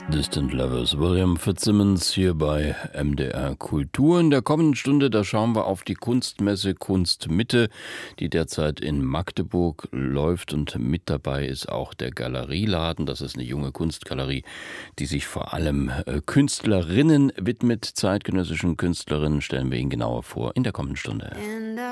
Distant Lovers, William Fitzsimmons hier bei MDR Kultur. In der kommenden Stunde, da schauen wir auf die Kunstmesse Kunstmitte, die derzeit in Magdeburg läuft, und mit dabei ist auch der Galerieladen. Das ist eine junge Kunstgalerie, die sich vor allem Künstlerinnen widmet. Zeitgenössischen Künstlerinnen stellen wir Ihnen genauer vor in der kommenden Stunde.